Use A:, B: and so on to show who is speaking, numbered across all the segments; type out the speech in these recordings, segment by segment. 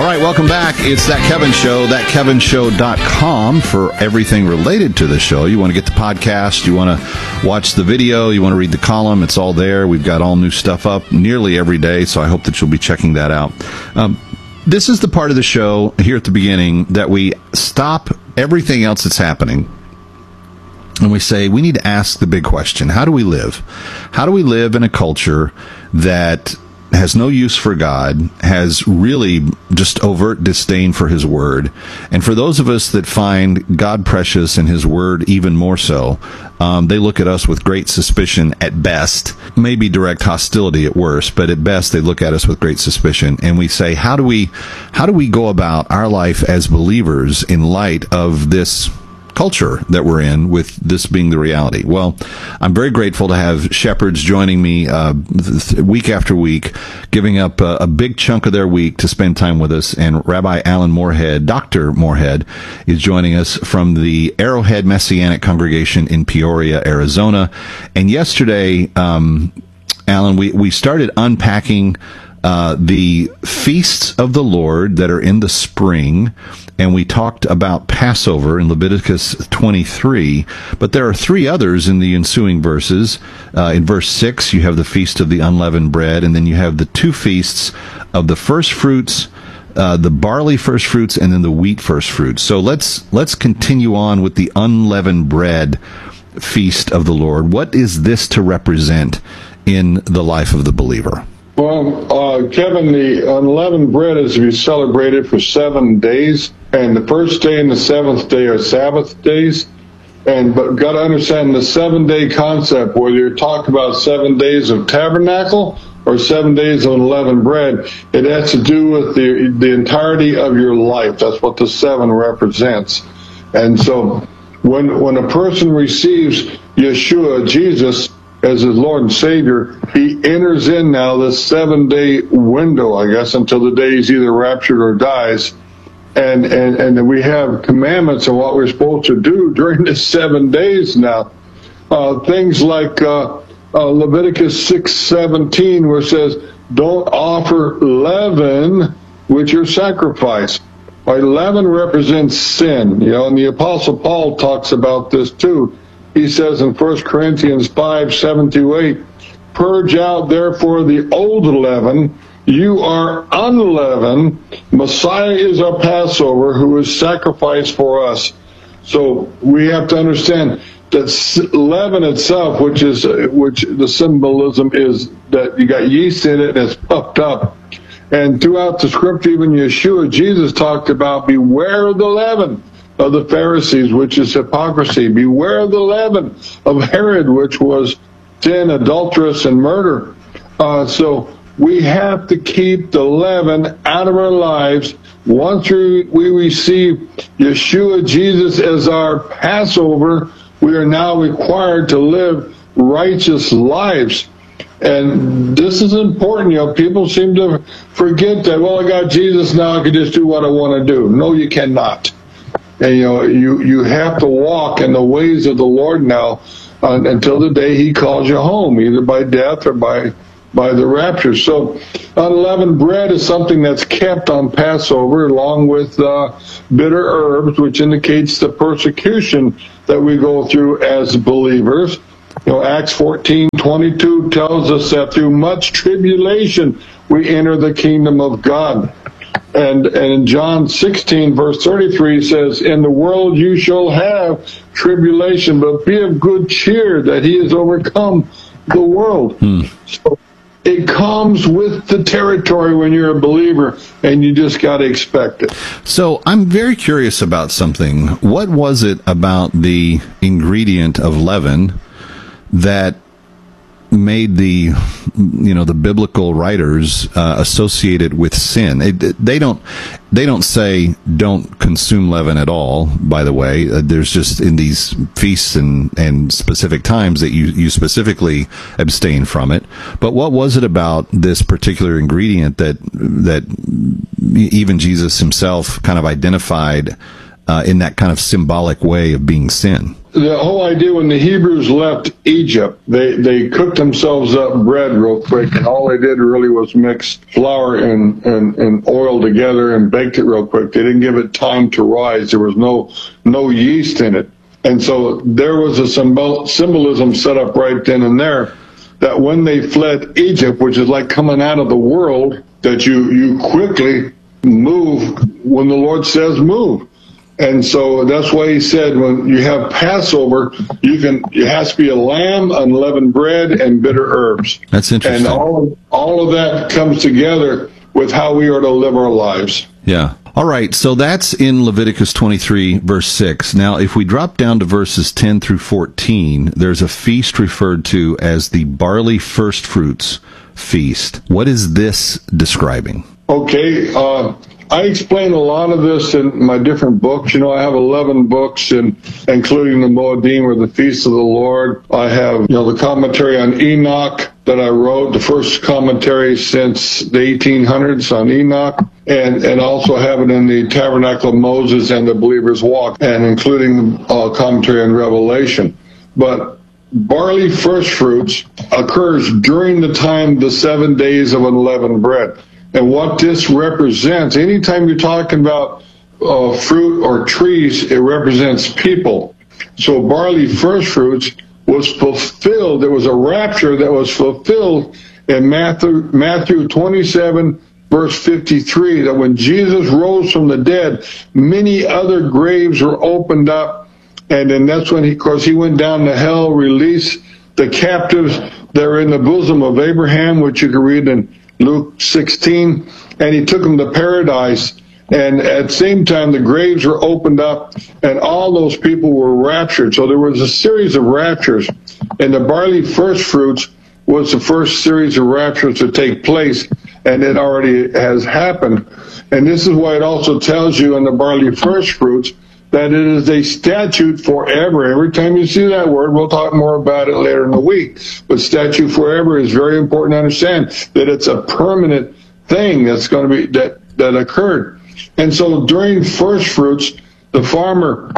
A: right, welcome back. It's That Kevin Show, thatkevinshow.com for everything related to the show. You want to get the podcast, you want to watch the video, you want to read the column, it's all there. We've got all new stuff up nearly every day, so I hope that you'll be checking that out. This is the part of the show here at the beginning that we stop everything else that's happening and we say, we need to ask the big question. How do we live? How do we live in a culture that has no use for God, has really just overt disdain for His Word, and for those of us that find God precious and His Word even more so, they look at us with great suspicion at best, maybe direct hostility at worst, but at best they look at us with great suspicion, and we say, how do we go about our life as believers in light of this culture that we're in, with this being the reality? Well, I'm very grateful to have shepherds joining me week after week, giving up a big chunk of their week to spend time with us. And Rabbi Alan Moorhead, Dr. Moorhead, is joining us from the Arrowhead Messianic Congregation in Peoria, Arizona. And yesterday, Alan, we started unpacking the feasts of the Lord that are in the spring, and we talked about Passover in Leviticus 23, but there are three others in the ensuing verses. In verse 6, you have the Feast of the Unleavened Bread, and then you have the two feasts of the first fruits, the barley first fruits, and then the wheat first fruits. So let's continue on with the unleavened bread feast of the Lord. What is this to represent in the life of the believer?
B: Well, Kevin, the unleavened bread is to be celebrated for 7 days, and the first day and the seventh day are Sabbath days. But got to understand the 7-day concept, whether you're talking about 7 days of tabernacle or 7 days of unleavened bread, it has to do with the entirety of your life. That's what the 7 represents. And so when a person receives Yeshua, Jesus, as his Lord and Savior, he enters in now this 7-day window, I guess, until the day he's either raptured or dies. And we have commandments on what we're supposed to do during this 7 days now. Things like Leviticus 6:17, where it says, don't offer leaven with your sacrifice. Right? Leaven represents sin, and the Apostle Paul talks about this too. He says in 1 Corinthians 5:7-8, purge out therefore the old leaven, you are unleavened. Messiah is our Passover, who is sacrificed for us. So we have to understand that leaven itself, which the symbolism is that you got yeast in it and it's puffed up. And throughout the scripture, even Yeshua, Jesus talked about beware of the leaven of the Pharisees, which is hypocrisy. Beware of the leaven of Herod, which was sin, adulteress, and murder. So we have to keep the leaven out of our lives. Once we receive Yeshua, Jesus, as our Passover, we are now required to live righteous lives. And this is important. People seem to forget that, well, I got Jesus now, I can just do what I want to do. No, you cannot. And you have to walk in the ways of the Lord now until the day He calls you home, either by death or by the rapture. So unleavened bread is something that's kept on Passover, along with bitter herbs, which indicates the persecution that we go through as believers. Acts 14:22 tells us that through much tribulation we enter the kingdom of God. And in John 16, verse 33 says, in the world you shall have tribulation, but be of good cheer that He has overcome the world. So it comes with the territory when you're a believer, and you just got to expect it.
A: So I'm very curious about something. What was it about the ingredient of leaven that made the biblical writers associated with sin? They don't say don't consume leaven at all. By the way, there's just in these feasts and specific times that you specifically abstain from it. But what was it about this particular ingredient that even Jesus Himself kind of identified in that kind of symbolic way of being sin.
B: The whole idea when the Hebrews left Egypt, they cooked themselves up bread real quick, and all they did really was mix flour and oil together and baked it real quick. They didn't give it time to rise. There was no yeast in it. And so there was a symbolism set up right then and there that when they fled Egypt, which is like coming out of the world, that you quickly move when the Lord says move. And so that's why he said when you have Passover, it has to be a lamb, unleavened bread, and bitter herbs.
A: That's interesting.
B: And all of that comes together with how we are to live our lives.
A: Yeah. All right, so that's in Leviticus 23, verse 6. Now, if we drop down to verses 10 through 14, there's a feast referred to as the barley first fruits feast. What is this describing?
B: Okay, I explain a lot of this in my different books. You know, I have 11 books, including the Moedim, or the Feast of the Lord. I have, the commentary on Enoch that I wrote, the first commentary since the 1800s on Enoch, and also have it in the Tabernacle of Moses and the Believer's Walk, and including the commentary on Revelation. But barley first fruits occurs during the time, the 7 days of unleavened bread. And what this represents, anytime you're talking about fruit or trees, it represents people. So barley first fruits was fulfilled. There was a rapture that was fulfilled in Matthew 27, verse 53, that when Jesus rose from the dead, many other graves were opened up. And then that's when he went down to hell, released the captives that are in the bosom of Abraham, which you can read in Luke 16, and he took them to paradise. And at the same time, the graves were opened up, and all those people were raptured. So there was a series of raptures, and the barley first fruits was the first series of raptures to take place, and it already has happened. And this is why it also tells you in the barley first fruits that it is a statute forever. Every time you see that word, we'll talk more about it later in the week. But statute forever is very important to understand that it's a permanent thing that's going to be that occurred. And so during first fruits, the farmer,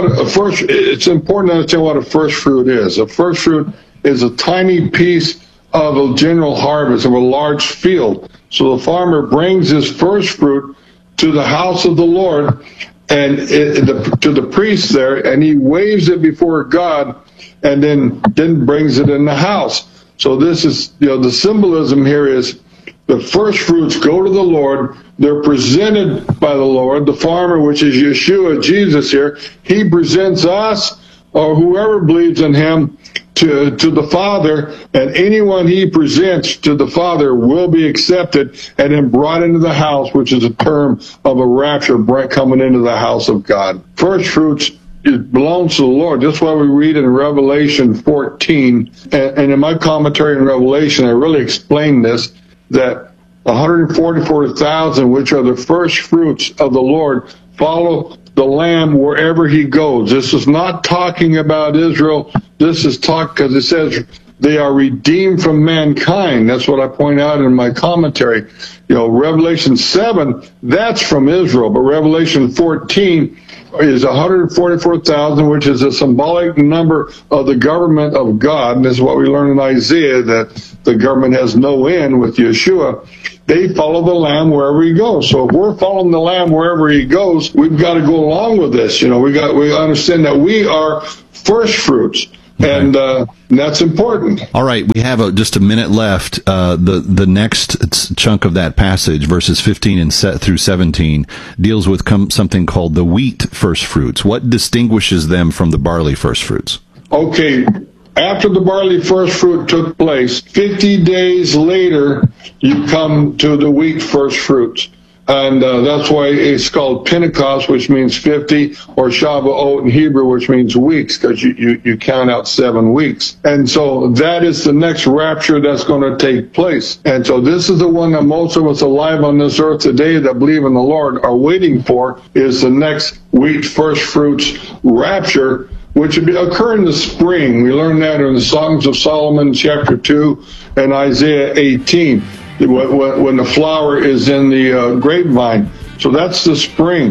B: it's important to understand what a first fruit is. A first fruit is a tiny piece of a general harvest of a large field. So the farmer brings his first fruit to the house of the Lord, and to the priest there, and he waves it before God, and then brings it in the house. So this is, the symbolism here is the first fruits go to the Lord. They're presented by the Lord. The farmer, which is Yeshua, Jesus here, he presents us, or whoever believes in him, to the Father, and anyone he presents to the Father will be accepted and then brought into the house, which is a term of a rapture, coming into the house of God. First fruits, it belongs to the Lord. That's why we read in Revelation 14, and in my commentary in Revelation, I really explain this, that 144,000, which are the first fruits of the Lord, follow the Lamb wherever he goes. This is not talking about Israel. This is because it says they are redeemed from mankind. That's what I point out in my commentary. Revelation 7, that's from Israel, but Revelation 14 is 144,000, which is a symbolic number of the government of God. And this is what we learn in Isaiah, that the government has no end with Yeshua. They follow the Lamb wherever he goes. So if we're following the Lamb wherever he goes, we've got to go along with this. We understand that we are first fruits. And that's important.
A: All right, we have just a minute left. The next chunk of that passage, verses 15 through 17, deals with something called the wheat first fruits. What distinguishes them from the barley first fruits?
B: Okay, after the barley first fruit took place, 50 days later, you come to the wheat first fruits. And that's why it's called Pentecost, which means 50, or Shavuot in Hebrew, which means weeks, because you count out 7 weeks. And so that is the next rapture that's going to take place. And so this is the one that most of us alive on this earth today that believe in the Lord are waiting for, is the next wheat first fruits rapture, which would occur in the spring. We learn that in the Songs of Solomon, chapter 2, and Isaiah 18. When the flower is in the grapevine. So that's the spring.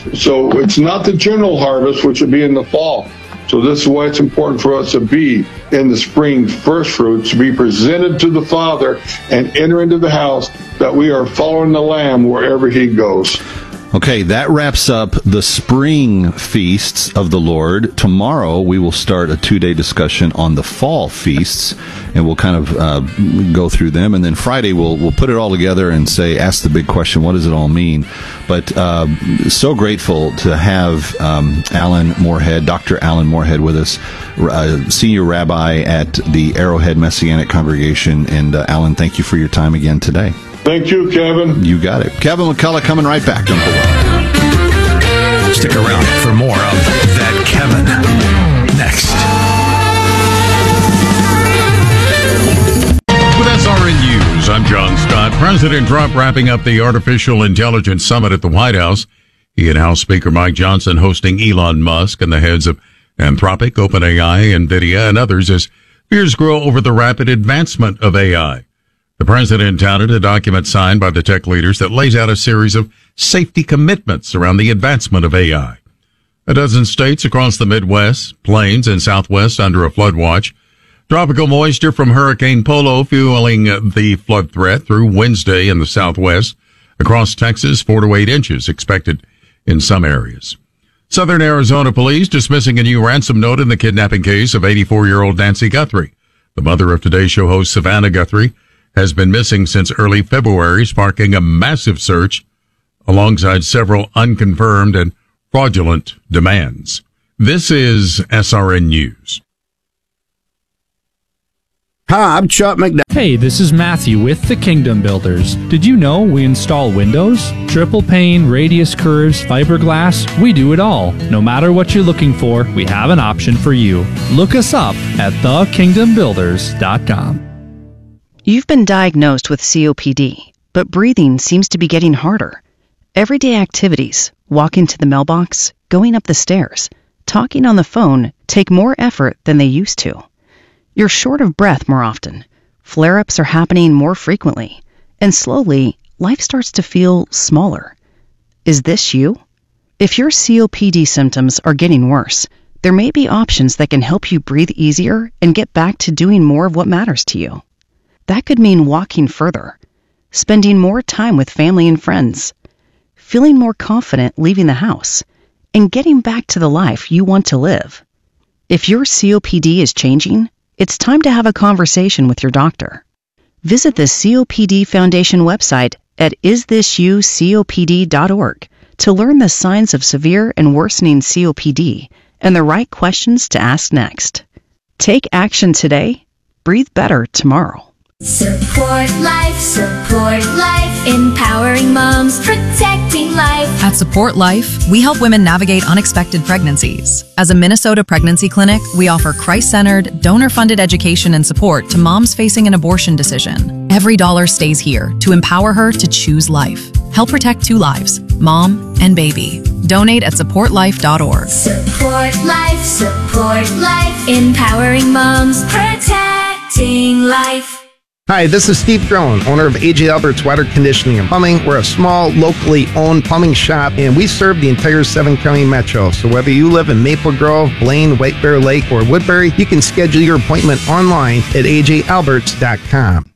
B: So it's not the general harvest, which would be in the fall. So this is why it's important for us to be in the spring first fruits, to be presented to the Father and enter into the house, that we are following the Lamb wherever he goes.
A: Okay, that wraps up the spring feasts of the Lord. Tomorrow we will start a 2-day discussion on the fall feasts, and we'll kind of go through them. And then Friday we'll put it all together and ask the big question: what does it all mean? But so grateful to have Alan Moorhead, Dr. Alan Moorhead, with us, senior rabbi at the Arrowhead Messianic Congregation. And Alan, thank you for your time again today.
B: Thank you, Kevin.
A: You got it. Kevin McCullough coming right back. Don't go away.
C: Stick around for more of That Kevin next.
D: With SRN News, I'm John Scott. President Trump wrapping up the Artificial Intelligence Summit at the White House. He and House Speaker Mike Johnson hosting Elon Musk and the heads of Anthropic, OpenAI, NVIDIA, and others as fears grow over the rapid advancement of AI. The president touted a document signed by the tech leaders that lays out a series of safety commitments around the advancement of AI. A dozen states across the Midwest, Plains, and Southwest under a flood watch. Tropical moisture from Hurricane Polo fueling the flood threat through Wednesday in the Southwest. Across Texas, 4 to 8 inches expected in some areas. Southern Arizona police dismissing a new ransom note in the kidnapping case of 84-year-old Nancy Guthrie. The mother of Today Show host Savannah Guthrie has been missing since early February, sparking a massive search alongside several unconfirmed and fraudulent demands. This is SRN News.
E: Hi, I'm Chuck McDowell.
F: Hey, this is Matthew with the Kingdom Builders. Did you know we install windows? Triple pane, radius curves, fiberglass, we do it all. No matter what you're looking for, we have an option for you. Look us up at thekingdombuilders.com.
G: You've been diagnosed with COPD, but breathing seems to be getting harder. Everyday activities, walking to the mailbox, going up the stairs, talking on the phone take more effort than they used to. You're short of breath more often. Flare-ups are happening more frequently. And slowly, life starts to feel smaller. Is this you? If your COPD symptoms are getting worse, there may be options that can help you breathe easier and get back to doing more of what matters to you. That could mean walking further, spending more time with family and friends, feeling more confident leaving the house, and getting back to the life you want to live. If your COPD is changing, it's time to have a conversation with your doctor. Visit the COPD Foundation website at isthisyoucopd.org to learn the signs of severe and worsening COPD and the right questions to ask next. Take action today. Breathe better tomorrow.
H: Support life, empowering moms, protecting life.
I: At Support Life, we help women navigate unexpected pregnancies. As a Minnesota pregnancy clinic, we offer Christ-centered, donor-funded education and support to moms facing an abortion decision. Every dollar stays here to empower her to choose life. Help protect 2 lives, mom and baby. Donate at supportlife.org.
H: Support life, empowering moms, protecting life.
E: Hi, this is Steve Drone, owner of AJ Albert's Water Conditioning and Plumbing. We're a small, locally owned plumbing shop, and we serve the entire 7-county metro. So whether you live in Maple Grove, Blaine, White Bear Lake, or Woodbury, you can schedule your appointment online at ajalberts.com.